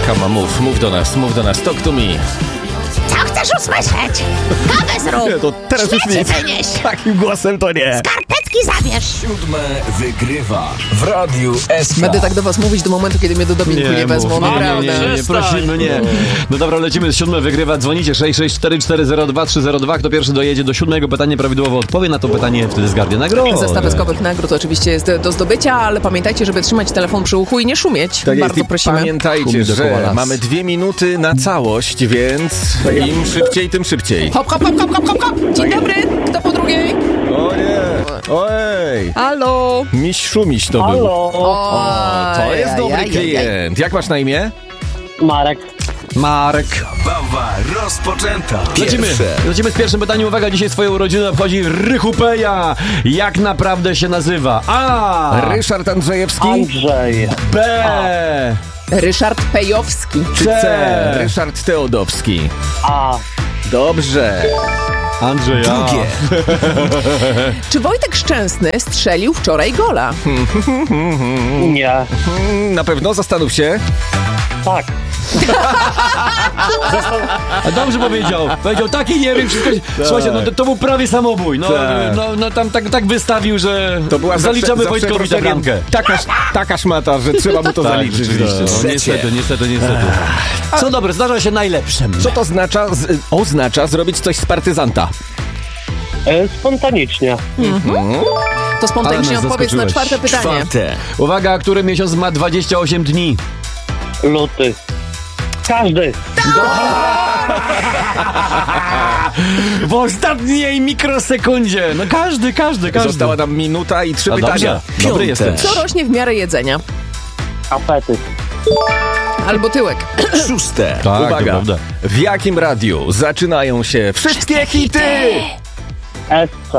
Kama, mów do nas, talk to me. Co chcesz usłyszeć? Kawę zrób! Nie, to teraz już nic. Wynieś. Takim głosem to nie. Skarpetki zabierz! 7 wygrywa w Radiu SK. Będę tak do was mówić do momentu, kiedy mnie do dominku nie wezmą, naprawdę. Nie, prosimy, nie. No dobra, lecimy z 7 wygrywa, dzwonicie 664402302. Kto pierwszy dojedzie do 7, pytanie prawidłowo odpowie na to pytanie, wtedy zgarnie nagrodę. Zestaw eskowych nagród oczywiście jest do zdobycia, ale pamiętajcie, żeby trzymać telefon przy uchu i nie szumieć. Tak jest, Bardzo i prosimy. pamiętajcie, że mamy 2 minuty na całość, więc im szybciej, tym szybciej. Hop, hop, hop, hop, hop, hop, hop. Dzień dobry, kto po drugiej? O nie, ojej. Halo. Miś to był. O, to jest dobry klient. Jak masz na imię? Marek. Zabawa rozpoczęta. Lecimy z pierwszym pytaniem. Uwaga, dzisiaj swoją rodzinę obchodzi Rychupeja. Jak naprawdę się nazywa? A. Ryszard Andrzejewski. Andrzej. B. Ryszard Pejowski. Czy C. Ryszard Teodowski. A. Dobrze. Andrzej. Drugie. Czy Wojtek Szczęsny strzelił wczoraj gola? Nie. Na pewno, zastanów się. Tak. A dobrze powiedział. Powiedział tak i nie wiem, wszystko. Słuchajcie, no to był prawie samobój. No tam tak wystawił, że To była zaliczamy Wojtkowi tę bramkę. Taka szmata, że trzeba mu to zaliczyć. Rzeczywiście. No, niestety. Co dobre, zdarza się najlepszym. Co to oznacza zrobić coś z partyzanta? Spontanicznie. To spontanicznie Ale nas odpowiedz na zaskoczyłeś. 4 pytanie. Czwarte. Uwaga, który miesiąc ma 28 dni? Luty. Każdy. W ostatniej mikrosekundzie. No każdy. Została nam minuta i 3 A pytania. dobrze. Dobry jestem. Co rośnie w miarę jedzenia? Apetyt. Albo tyłek. Szóste. Tak, to Uwaga. prawda. W jakim radiu zaczynają się wszystkie hity? SC.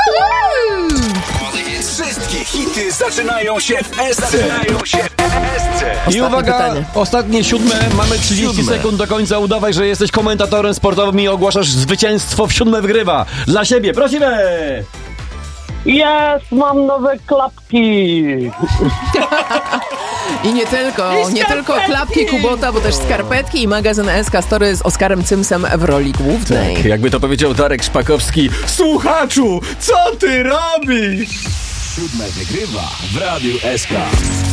Wszystkie hity zaczynają się w SC. I uwaga, pytanie. ostatnie 7, mamy 30 sekund do końca. Udawaj, że jesteś komentatorem sportowym i ogłaszasz zwycięstwo w 7 wygrywa. Dla siebie, prosimy! Jest, mam nowe klapki. I nie tylko klapki Kubota, bo też skarpetki i magazyn SK Story z Oskarem Cymsem w roli głównej. Jakby to powiedział Darek Szpakowski. Słuchaczu, co ty robisz? 7 wygrywa w Radiu SK.